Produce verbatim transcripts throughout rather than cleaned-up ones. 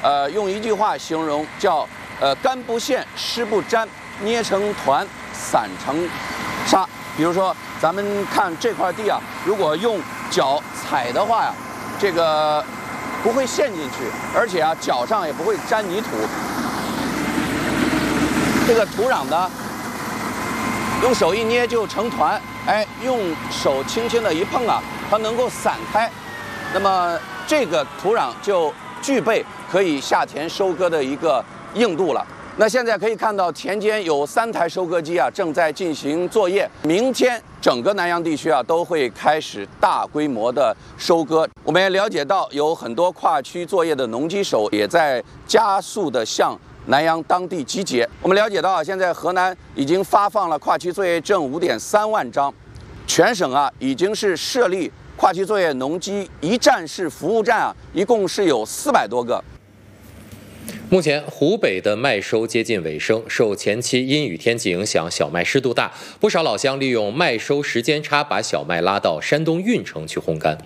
呃，用一句话形容叫呃干不现，湿不沾，捏成团，散成沙。比如说，咱们看这块地啊，如果用脚踩的话呀，这个不会陷进去，而且啊脚上也不会沾泥土。这个土壤呢，用手一捏就成团，哎，用手轻轻的一碰啊，它能够散开。那么这个土壤就具备可以下田收割的一个硬度了。那现在可以看到田间有三台收割机啊，正在进行作业。明天整个南阳地区啊都会开始大规模的收割。我们也了解到，有很多跨区作业的农机手也在加速的向南阳当地集结。我们了解到啊，现在河南已经发放了跨区作业证五点三万张，全省啊已经是设立跨区作业农机一站式服务站啊，一共是有四百多个。 目前，湖北的麦收接近尾声，受前期阴雨天气影响，小麦湿度大，不少老乡利用麦收时间差，把小麦拉到山东运城去烘干。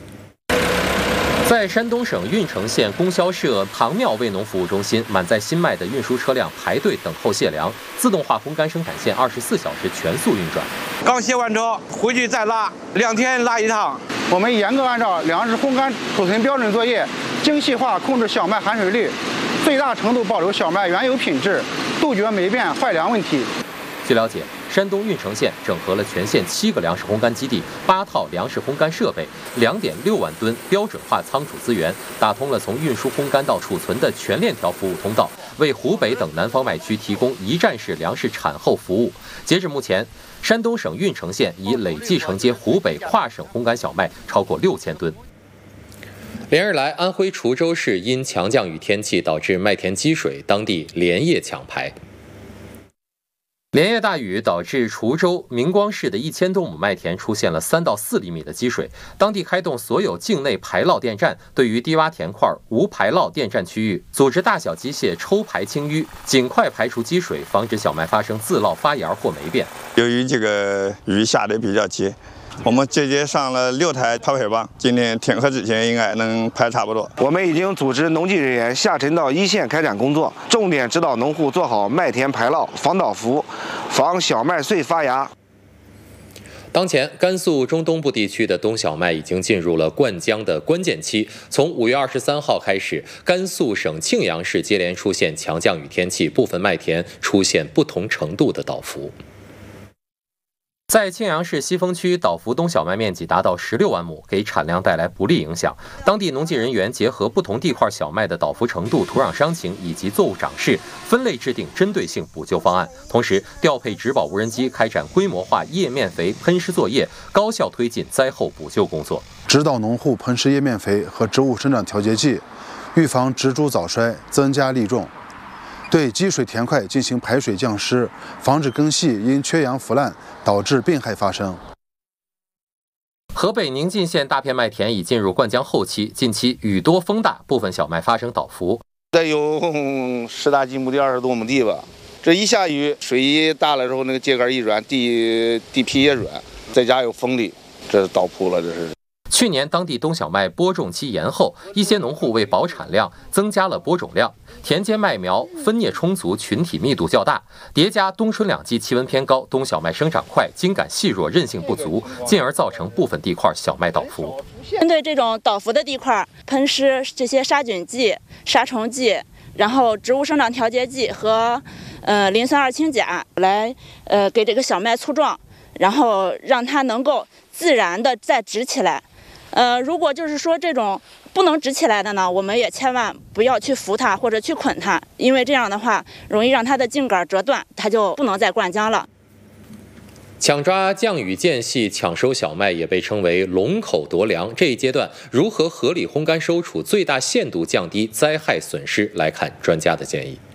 在山东省运城县供销社唐庙味农服务中心，满载新麦的运输车辆排队等候卸粮，自动化烘干生产线二十四小时全速运转。 刚卸完车，回去再拉，两天拉一趟。 我们严格按照粮食烘干储存标准作业，精细化控制小麦含水率，最大程度保留小麦原有品质，杜绝霉变坏粮问题。 据了解，山东运城县整合了全县七个粮食烘干基地、八套粮食烘干设备、两点六万吨标准化仓储资源，打通了从运输烘干到储存的全链条服务通道，为湖北等南方麦区提供一站式粮食产后服务。截至目前，山东省运城县已累计承接湖北跨省烘干小麦超过六千吨。连日来，安徽滁州市因强降雨天气导致麦田积水，当地连夜抢排。连夜大雨导致滁州明光市的一千多亩麦田出现了三到四厘米的积水，当地开动所有境内排涝电站，对于低洼田块无排涝电站区域，组织大小机械抽排清淤，尽快排除积水，防止小麦发生自涝发芽或霉变。 由于这个雨下得比较急，我们接接上了六台排排棒，今天天黑之前应该能排差不多。 我们已经组织农技人员下沉到一线开展工作，重点指导农户做好麦田排涝、防倒伏、防小麦穗发芽。 当前，甘肃中东部地区的冬小麦已经进入了灌浆的关键期。从五月二十三号开始，甘肃省庆阳市接连出现强降雨天气，部分麦田出现不同程度的倒伏。在庆阳市西峰区，倒伏冬小麦面积达到十六万亩，给产量带来不利影响。当地农技人员结合不同地块小麦的倒伏程度、土壤伤情以及作物长势，分类制定针对性补救方案，同时调配植保无人机开展规模化叶面肥喷施作业，高效推进灾后补救工作。 指导农户喷施叶面肥和植物生长调节剂，预防植株早衰，增加粒重。对积水田块进行排水降湿，防止根系因缺氧腐烂导致病害发生。 河北宁晋县大片麦田已进入灌浆后期，近期雨多风大，部分小麦发生倒伏。 这有十大几亩地、二十多亩地吧。这一下雨，水一大了之后，那个秸秆一软，地地皮也软，再加有风力，这是倒伏了，这是。 去年当地冬小麦播种期延后，一些农户为保产量，增加了播种量。田间麦苗分蘖充足，群体密度较大，叠加冬春两季气温偏高，冬小麦生长快，茎秆细弱，韧性不足，进而造成部分地块小麦倒伏。 针对这种倒伏的地块，喷施这些杀菌剂、杀虫剂，然后植物生长调节剂和呃磷酸二氢钾来呃给这个小麦粗壮，然后让它能够自然的再直起来。呃，如果就是说这种不能直起来的呢，我们也千万不要去扶它或者去捆它，因为这样的话容易让它的茎秆折断，它就不能再灌浆了。 抢抓降雨间隙抢收小麦也被称为龙口夺粮。这一阶段如何合理烘干收储，最大限度降低灾害损失，来看专家的建议。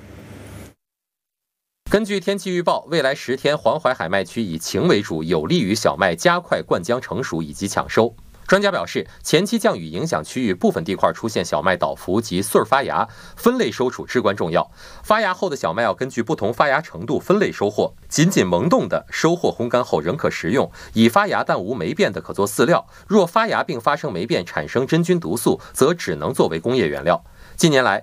根据天气预报，未来十天黄淮海麦区以晴为主，有利于小麦加快灌浆成熟以及抢收。专家表示，前期降雨影响区域部分地块出现小麦倒伏及穗儿发芽，分类收储至关重要。发芽后的小麦要根据不同发芽程度分类收获，仅仅萌动的收获烘干后仍可食用，已发芽但无霉变的可做饲料，若发芽并发生霉变产生真菌毒素，则只能作为工业原料。近年来，